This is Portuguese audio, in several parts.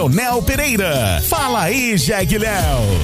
Leonel Pereira. Fala aí, Jegue Léo.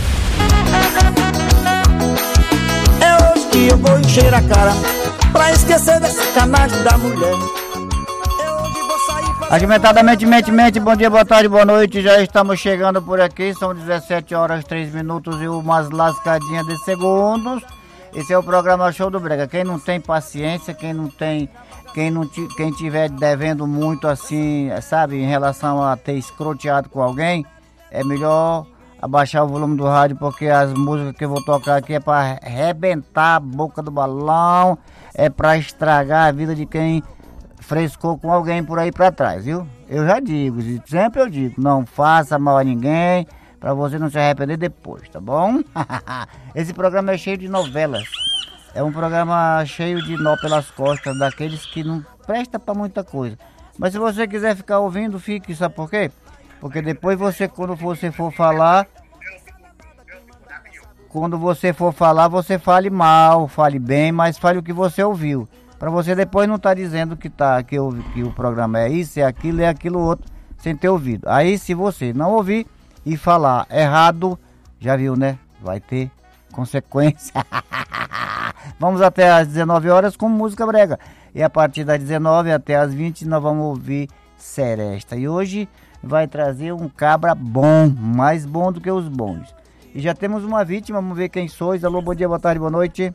É hoje que eu vou encher a cara pra esquecer desse canagem da mulher. Argumentadamente, mente, bom dia, boa tarde, boa noite. Já estamos chegando por aqui, são 17 horas 3 minutos e umas lascadinhas de segundos. Esse é o programa Show do Brega. Quem não tem paciência, quem tiver devendo muito assim, sabe, em relação a ter escroteado com alguém, é melhor abaixar o volume do rádio, porque as músicas que eu vou tocar aqui é para arrebentar a boca do balão, é para estragar a vida de quem frescou com alguém por aí pra trás, viu? Eu já digo, sempre eu digo, não faça mal a ninguém, pra você não se arrepender depois, tá bom? Esse programa é cheio de novelas, é um programa cheio de nó pelas costas, daqueles que não presta pra muita coisa. Mas se você quiser ficar ouvindo, fique, sabe por quê? Porque depois quando você for falar, você fale mal, fale bem, mas fale o que você ouviu. Pra você depois não estar dizendo que o programa é isso, é aquilo outro, sem ter ouvido. Aí se você não ouvir e falar errado, já viu, né? Vai ter consequência. Vamos até às 19 horas com música brega. E a partir das 19 até às 20 nós vamos ouvir Seresta. E hoje vai trazer um cabra bom, mais bom do que os bons. E já temos uma vítima, vamos ver quem sois. Alô, bom dia, boa tarde, boa noite.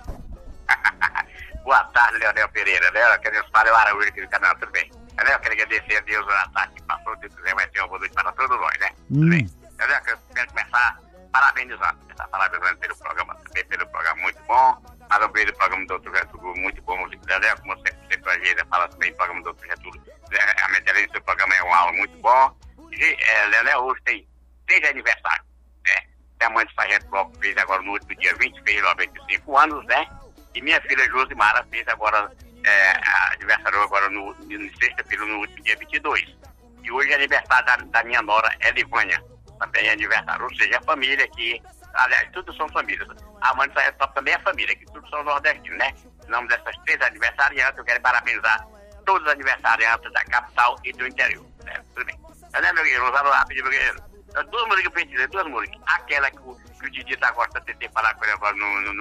Boa tarde, Leonel Pereira, né? Que Deus fale o Araújo aqui do canal, tudo bem? Eu quero agradecer a Deus a tarde que passou, se quiser vai ter uma boa noite para todos nós, né? Tudo bem? Eu quero começar parabenizando pelo programa, também pelo programa muito bom, parabéns do programa do Dr. Getúlio, muito bom, né? Como sempre a gente fala também do programa do Dr. Getúlio, a metade do seu programa é uma aula muito bom. E, Leonel, hoje tem 3 aniversários, né? Tem a mãe do Sargento Bloco fez agora no último dia 20, fez 95 anos, né? E minha filha Josimara fez agora, aniversário agora no sexta-feira, no último dia 22. E hoje é aniversário da minha nora, Elivânia. Também é aniversário. Ou seja, a família aqui, aliás, tudo são famílias. A mãe do Sargento Top também é família, que tudo são nordestinos, né? Em nome dessas 3 aniversariantes, eu quero parabenizar todos os aniversariantes da capital e do interior. Né? Tudo bem. Né, meu guerreiro? Vamos lá, pedir, meu guerreiro. 2 músicas pra gente dizer, 2 músicas. Aquela que o Didi tá gostando de ter falado com ele agora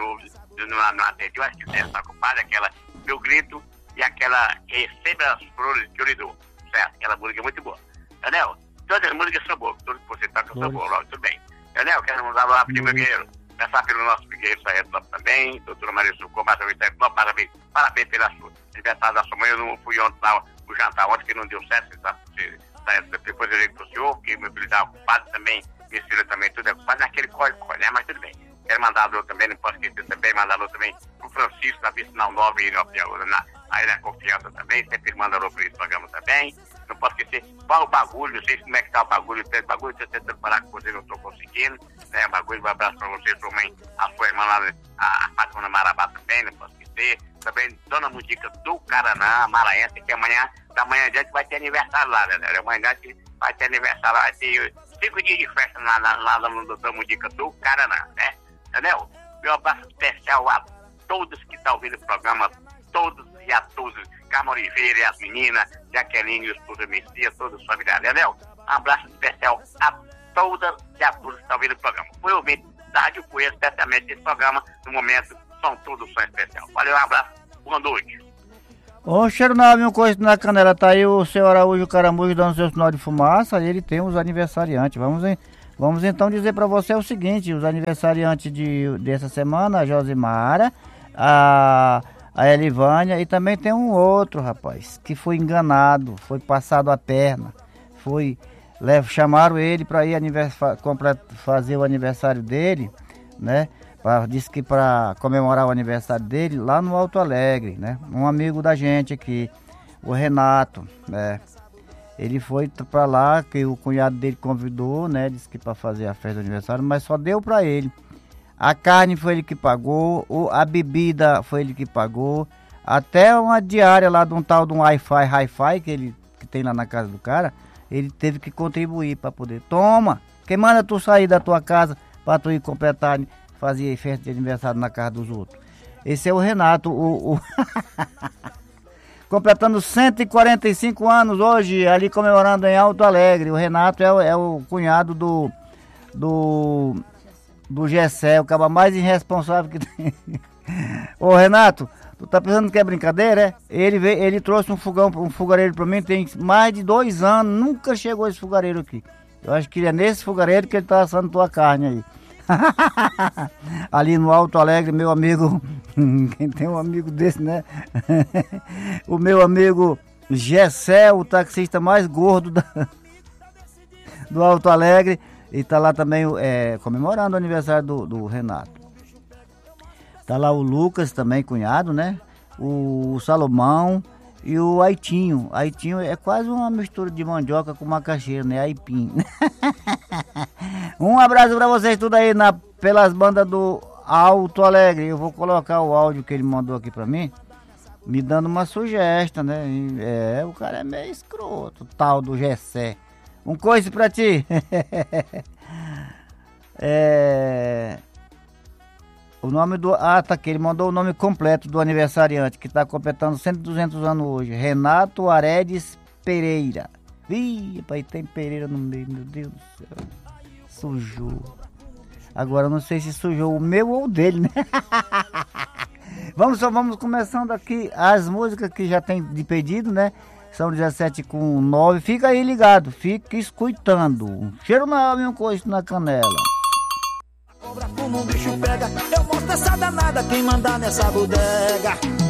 no atendimento, eu acho que você tá ocupado, aquela Meu Grito e aquela Receba as Flores que eu lhe dou, certo? Aquela música é muito boa. Entendeu? Todas as músicas são boas, todas que você toca são boas, tudo bem. Entendeu? Quero mandar lá pedir meu guerreiro. Começar pelo nosso guerreiro Sargento Top também, doutora Maria Socorro, parabéns pela sua aniversário da sua mãe. Eu não fui ontem lá, o jantar ontem, que não deu certo, sabe? Depois eu ligo pro senhor, porque meu filho estava ocupado também, minha filha também, tudo é ocupado naquele corre-corre, né? Mas tudo bem. Quero mandar alô também, não posso esquecer também, mandar alô também pro Francisco, na Vicinal 9, aí na Confiança também, sempre manda alô pra esse programa também. Não posso esquecer, qual o bagulho, não sei como é que tá o bagulho, tem bagulho, tô tentando falar com você, não tô conseguindo, né? Bagulho, um abraço pra você, sua mãe, a sua irmã lá, a Patrona Marabá também, não posso esquecer. Também Dona Mudica do Caraná, Maranhense, que da manhã adiante vai ter aniversário lá, né? Amanhã adiante vai ter aniversário, vai ter 5 dias de festa lá no Dona Mudica do Caraná, né? Entendeu? Meu abraço especial a todos que estão ouvindo o programa, todos e a todos, Carmo Oliveira e as meninas, Jaqueline e o esposo Messias, todos os familiares, entendeu? Um abraço especial a todas e a todos que estão ouvindo o programa. Foi ouvinte da Rádio Coelho, especialmente esse programa, no momento, são todos são especial. Valeu, um abraço, boa noite. Ô, cheiro na minha coisa na canela, tá aí o seu Araújo Caramujo dando seu sinal de fumaça, e ele tem os aniversariantes. Vamos então dizer pra você o seguinte, os aniversariantes dessa semana, a Josimara, a Elivânia, e também tem um outro rapaz que foi enganado, foi passado a perna, chamaram ele para ir fazer o aniversário dele, né? Disse que para comemorar o aniversário dele lá no Alto Alegre, né? Um amigo da gente aqui, o Renato, né? Ele foi para lá, que o cunhado dele convidou, né? Disse que para fazer a festa do aniversário, mas só deu para ele. A carne foi ele que pagou, a bebida foi ele que pagou, até uma diária lá de um tal de um hi-fi que tem lá na casa do cara, ele teve que contribuir para poder. Toma, quem manda tu sair da tua casa para tu ir completar, fazer festa de aniversário na casa dos outros? Esse é o Renato, completando 145 anos hoje, ali comemorando em Alto Alegre. O Renato é o cunhado do Gessé, o cara mais irresponsável que tem. Ô Renato, tu tá pensando que é brincadeira, é? Ele trouxe um fogareiro pra mim, tem mais de 2 anos, nunca chegou esse fogareiro aqui. Eu acho que é nesse fogareiro que ele tá assando tua carne aí. Ali no Alto Alegre, meu amigo, quem tem um amigo desse, né? O meu amigo Gessé, o taxista mais gordo do Alto Alegre, e tá lá também comemorando o aniversário do Renato. Tá lá o Lucas também, cunhado, né? O Salomão e o Aitinho. Aitinho é quase uma mistura de mandioca com macaxeira, né? Aipim. Um abraço pra vocês tudo aí pelas bandas do Alto Alegre. Eu vou colocar o áudio que ele mandou aqui pra mim, me dando uma sugestão, né? O cara é meio escroto, tal do Gessé. Um coice pra ti. O nome do... tá aqui, ele mandou o nome completo do aniversariante, que tá completando 200 anos hoje. Renato Aredes Pereira. Ih, pai, tem Pereira no meio, meu Deus do céu. Sujou. Agora eu não sei se sujou o meu ou o dele, né? Vamos começando aqui as músicas que já tem de pedido, né? São 17:09. Fica aí ligado, fica escutando. Um cheiro na alma e um coice na canela. Cobra como um bicho pega, eu mostro essa danada, quem mandar nessa bodega.